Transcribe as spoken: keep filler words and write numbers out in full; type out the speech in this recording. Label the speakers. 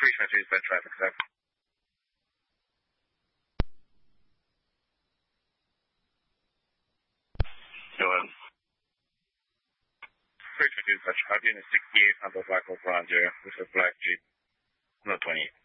Speaker 1: Frequency is that traffic, sir. Go ahead. Frequency is that traffic in sixty-eight Hunter Black Oak Ranger with a black Jeep. No, twenty-eight.